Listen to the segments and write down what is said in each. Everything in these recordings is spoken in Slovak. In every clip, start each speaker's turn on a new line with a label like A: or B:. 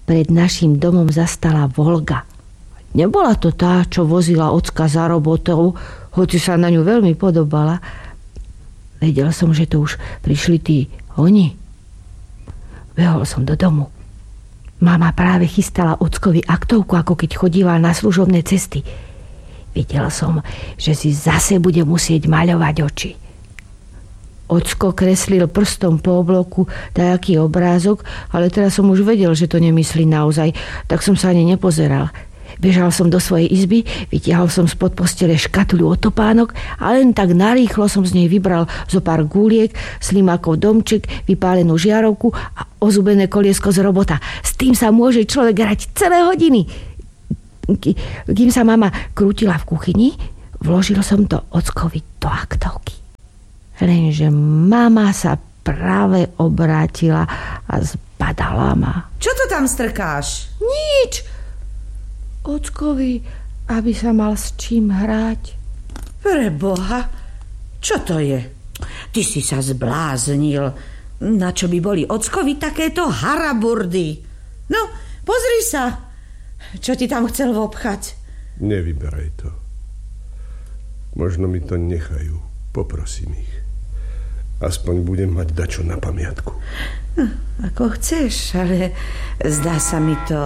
A: pred našim domom zastala Volga. Nebola to tá, čo vozila ocka za robotou, hoci sa na ňu veľmi podobala. Vedel som, že to už prišli tí oni. Behol som do domu. Mama práve chystala ockovi aktovku, ako keď chodíval na služobné cesty. Videl som, že si zase bude musieť maľovať oči. Ocko kreslil prstom po obloku nejaký obrázok, ale teraz som už vedel, že to nemyslí naozaj, tak som sa ani nepozeral. Bežal som do svojej izby, vytiahol som spod postele škatuľu od topánok a len tak narýchlo som z nej vybral zo pár gúliek, slimákov domček, vypálenú žiarovku a ozubené koliesko z robota. S tým sa môže človek hrať celé hodiny. Kým sa mama krútila v kuchyni, vložil som to ockovi do aktovky. Lenže mama sa práve obrátila a zbadala ma.
B: Čo to tam strkáš?
A: Nič. Ockovi, aby sa mal s čím hrať.
B: Preboha, čo to je? Ty si sa zbláznil. Na čo by boli ockovi takéto haraburdy? No, pozri sa. Čo ti tam chcel vopchať?
C: Nevyberaj to. Možno mi to nechajú. Poprosím ich. Aspoň budem mať dačo na pamiatku.
B: Ako chceš, ale zdá sa mi to...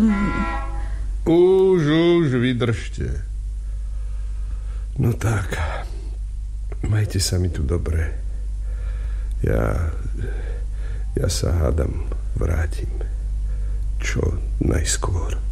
C: Už vydržte. No tak, majte sa mi tu dobre. Ja sa hádam, vrátim. Čo najskôr.